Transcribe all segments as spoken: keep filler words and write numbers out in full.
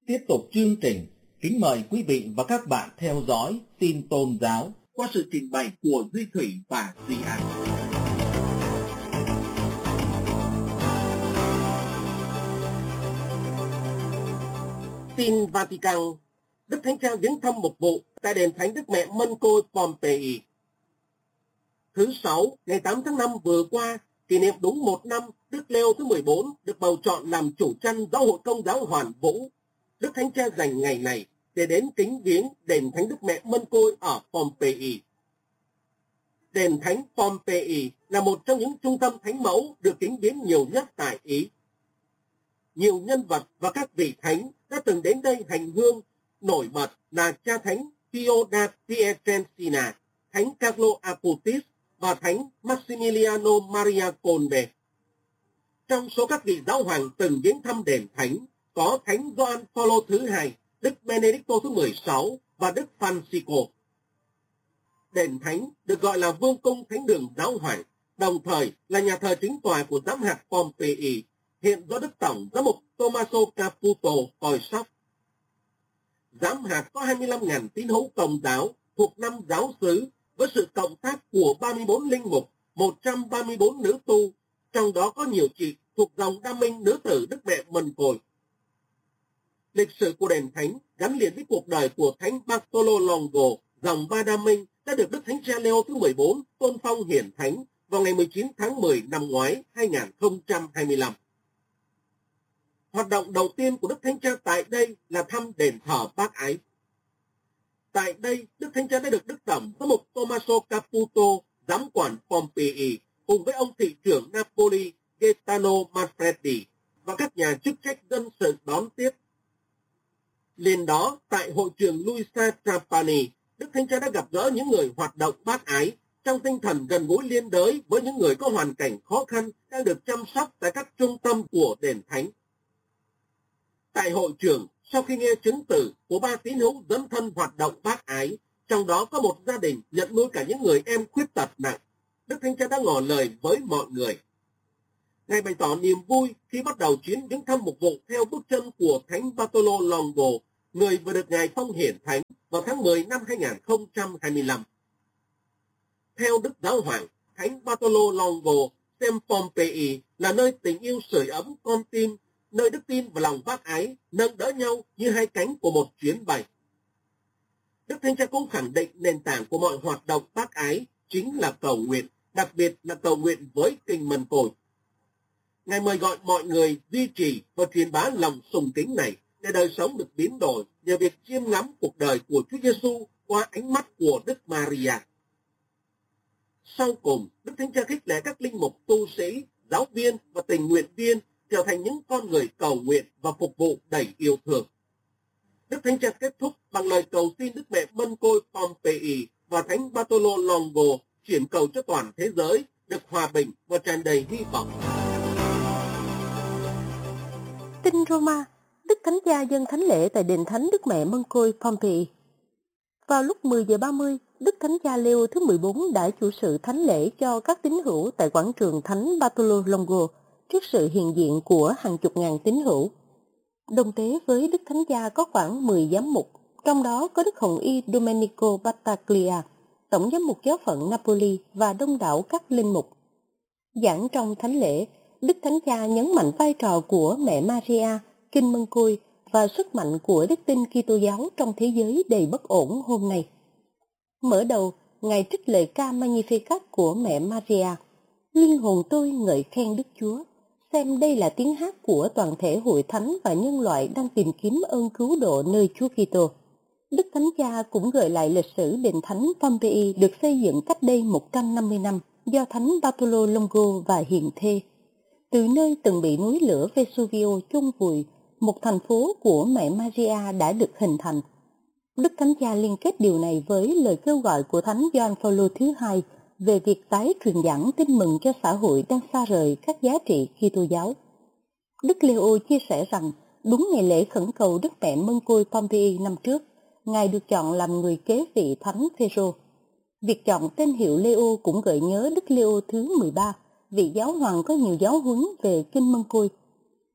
Tiếp tục chương trình, kính mời quý vị và các bạn theo dõi tin tôn giáo qua sự trình bày của Duy Thủy và Duy An. Tin Vatican. Đức Thánh Cha viếng thăm mục vụ tại đền Thánh Đức Mẹ Mân Côi Pompeii. Thứ Sáu, ngày tám tháng năm vừa qua, kỷ niệm đúng một năm Đức Leo thứ mười bốn được bầu chọn làm chủ chăn Giáo hội Công giáo Hoàn Vũ. Đức Thánh Cha dành ngày này để đến kính viếng đền Thánh Đức Mẹ Mân Côi ở Pompeii. Đền Thánh Pompeii là một trong những trung tâm thánh mẫu được kính viếng nhiều nhất tại Ý. Nhiều nhân vật và các vị thánh đã từng đến đây hành hương, nổi bật là cha thánh Pio da Pietrelcina, thánh Carlo Acutis và thánh Maximiliano Maria Colbe. Trong số các vị giáo hoàng từng viếng thăm đền thánh có thánh Gioan Phaolô thứ hai, Đức Benedicto thứ mười sáu và Đức Francisco. Đền thánh được gọi là vương cung thánh đường giáo hoàng, đồng thời là nhà thờ chính tòa của giám hạt Pompeii, hiện do Đức Tổng giám mục Tommaso Caputo coi sóc. Giám hạt có hai mươi lăm nghìn tín hữu Công giáo thuộc năm giáo xứ với sự cộng tác của ba mươi bốn linh mục, một trăm ba mươi bốn nữ tu, trong đó có nhiều chị thuộc dòng đam minh nữ tử Đức Mẹ Mân Côi. Lịch sử của đền thánh gắn liền với cuộc đời của thánh Bartolo Longo, dòng Ba Đa Minh, đã được Đức Thánh Cha Leo thứ mười bốn tôn phong hiển thánh vào ngày mười chín tháng mười năm ngoái hai nghìn không trăm hai mươi lăm. Hoạt động đầu tiên của Đức Thánh Cha tại đây là thăm đền thờ Bác Ái. Tại đây, Đức Thánh Cha đã được Đức Tổng giám mục Tommaso Caputo, giám quản Pompeii, cùng với ông thị trưởng Napoli Gaetano Manfredi và các nhà chức trách dân sự đón tiếp. Liền đó, tại hội trường Luisa Trapani, Đức Thánh Cha đã gặp gỡ những người hoạt động bác ái trong tinh thần gần gũi liên đới với những người có hoàn cảnh khó khăn đang được chăm sóc tại các trung tâm của đền thánh. Tại hội trường, sau khi nghe chứng từ của ba tín hữu dấn thân hoạt động bác ái, trong đó có một gia đình nhận nuôi cả những người em khuyết tật nặng, Đức Thánh Cha đã ngỏ lời với mọi người. Ngài bày tỏ niềm vui khi bắt đầu chuyến viếng thăm mục vụ theo bước chân của Thánh Bartolo Longo, người vừa được Ngài phong hiển thánh vào tháng mười năm hai nghìn không trăm hai mươi lăm. Theo Đức Giáo Hoàng, Thánh Bartolo Longo xem Pompeii là nơi tình yêu sưởi ấm con tim, nơi đức tin và lòng bác ái nâng đỡ nhau như hai cánh của một chuyến bay. Đức Thánh Cha cũng khẳng định nền tảng của mọi hoạt động bác ái chính là cầu nguyện, đặc biệt là cầu nguyện với kinh Mân Côi. Ngài mời gọi mọi người duy trì và truyền bá lòng sùng kính này để đời sống được biến đổi nhờ việc chiêm ngắm cuộc đời của Chúa Giêsu qua ánh mắt của Đức Maria. Sau cùng, Đức Thánh Cha khích lệ các linh mục, tu sĩ, giáo viên và tình nguyện viên trở thành những con người cầu nguyện và phục vụ đầy yêu thương. Đức Thánh Cha kết thúc bằng lời cầu xin Đức Mẹ Mân Côi Pompeii và Thánh Bartolo Longo chuyển cầu cho toàn thế giới được hòa bình và tràn đầy hy vọng. Tin Roma, Đức Thánh Cha dâng thánh lễ tại đền Thánh Đức Mẹ Mân Côi Pompeii. Vào lúc mười giờ ba mươi, Đức Thánh Cha Leo thứ mười bốn đã chủ sự thánh lễ cho các tín hữu tại quảng trường Thánh Bartolo Longo trước sự hiện diện của hàng chục ngàn tín hữu. Đồng tế với Đức Thánh Cha có khoảng mười giám mục, trong đó có Đức Hồng Y Domenico Battaglia, Tổng giám mục giáo phận Napoli và đông đảo các linh mục. Giảng trong thánh lễ, Đức Thánh Cha nhấn mạnh vai trò của Mẹ Maria, Kinh Mân Côi và sức mạnh của đức tin Kitô giáo trong thế giới đầy bất ổn hôm nay. Mở đầu, Ngài trích lời ca Magnificat của Mẹ Maria. Linh hồn tôi ngợi khen Đức Chúa, xem đây là tiếng hát của toàn thể hội thánh và nhân loại đang tìm kiếm ơn cứu độ nơi Chúa Kitô. Đức Thánh Cha cũng gợi lại lịch sử đền thánh Pompeii được xây dựng cách đây một trăm năm mươi năm do Thánh Bartolo Longo và Hiền Thê. Từ nơi từng bị núi lửa Vesuvio chôn vùi, một thành phố của Mẹ Maria đã được hình thành. Đức Thánh Cha liên kết điều này với lời kêu gọi của Thánh Gioan Phaolô thứ hai về việc tái truyền giảng tin mừng cho xã hội đang xa rời các giá trị Kitô giáo. Đức Leo chia sẻ rằng đúng ngày lễ khẩn cầu Đức Mẹ Mân Côi Pompeii năm trước, Ngài được chọn làm người kế vị Thánh Phêrô. Việc chọn tên hiệu Leo cũng gợi nhớ Đức Leo thứ mười ba, vị giáo hoàng có nhiều giáo huấn về Kinh Mân Côi.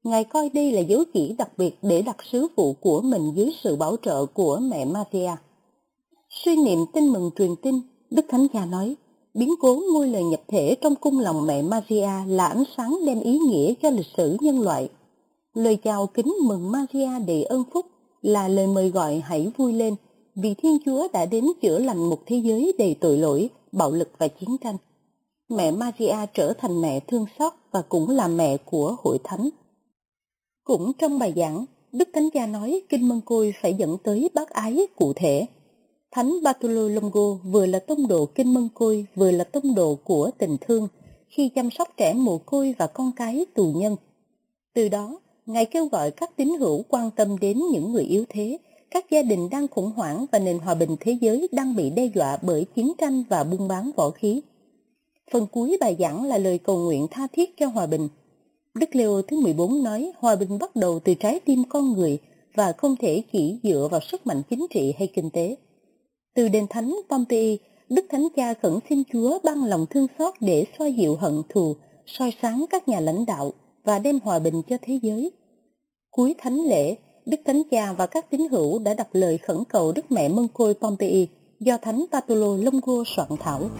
Ngài coi đây là dấu chỉ đặc biệt để đặt sứ vụ của mình dưới sự bảo trợ của mẹ Maria. Suy niệm tin mừng truyền tin, Đức Thánh Cha nói, biến cố ngôi lời nhập thể trong cung lòng mẹ Maria là ánh sáng đem ý nghĩa cho lịch sử nhân loại. Lời chào kính mừng Maria đầy ơn phúc là lời mời gọi hãy vui lên, vì Thiên Chúa đã đến chữa lành một thế giới đầy tội lỗi, bạo lực và chiến tranh. Mẹ Maria trở thành mẹ thương xót và cũng là mẹ của Hội Thánh. Cũng trong bài giảng, Đức Thánh Cha nói Kinh Mân Côi phải dẫn tới bác ái cụ thể. Thánh Bartolo Longo vừa là tông đồ Kinh Mân Côi, vừa là tông đồ của tình thương khi chăm sóc trẻ mồ côi và con cái tù nhân. Từ đó, Ngài kêu gọi các tín hữu quan tâm đến những người yếu thế, các gia đình đang khủng hoảng và nền hòa bình thế giới đang bị đe dọa bởi chiến tranh và buôn bán võ khí. Phần cuối bài giảng là lời cầu nguyện tha thiết cho hòa bình. Đức Leo thứ mười bốn nói hòa bình bắt đầu từ trái tim con người và không thể chỉ dựa vào sức mạnh chính trị hay kinh tế. Từ đền thánh Pompeii, Đức Thánh Cha khẩn xin Chúa ban lòng thương xót để xoa dịu hận thù, soi sáng các nhà lãnh đạo và đem hòa bình cho thế giới. Cuối thánh lễ, Đức Thánh Cha và các tín hữu đã đọc lời khẩn cầu Đức Mẹ Mân Côi Pompeii do Thánh Bartolo Longo soạn thảo.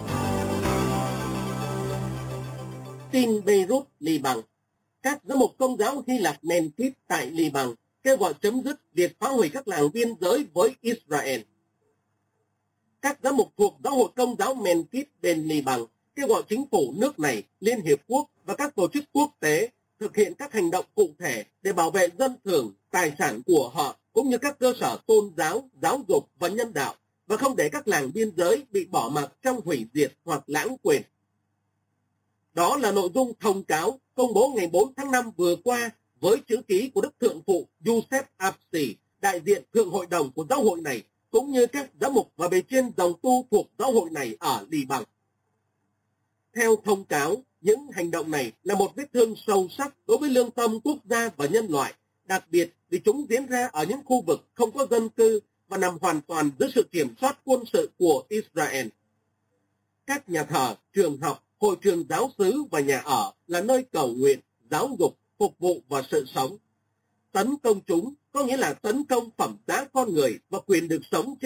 Tin Beirut, Liban. Các giám mục Công giáo Hy Lạp Menkiv tại Liban kêu gọi chấm dứt việc phá hủy các làng biên giới với Israel. Các giám mục thuộc Giáo hội Công giáo Menkiv bên Liban kêu gọi chính phủ nước này, Liên Hiệp Quốc và các tổ chức quốc tế thực hiện các hành động cụ thể để bảo vệ dân thường, tài sản của họ cũng như các cơ sở tôn giáo, giáo dục và nhân đạo, và không để các làng biên giới bị bỏ mặc trong hủy diệt hoặc lãng quên. Đó là nội dung thông cáo công bố ngày bốn tháng năm vừa qua với chữ ký của Đức Thượng phụ Giuseppe Apsi, đại diện Thượng hội đồng của giáo hội này, cũng như các giám mục và bề trên dòng tu thuộc giáo hội này ở Liban. Theo thông cáo, những hành động này là một vết thương sâu sắc đối với lương tâm quốc gia và nhân loại, đặc biệt vì chúng diễn ra ở những khu vực không có dân cư và nằm hoàn toàn dưới sự kiểm soát quân sự của Israel. Các nhà thờ, trường học, hội trường giáo xứ và nhà ở là nơi cầu nguyện, giáo dục, phục vụ và sự sống. Tấn công chúng có nghĩa là tấn công phẩm giá con người và quyền được sống trên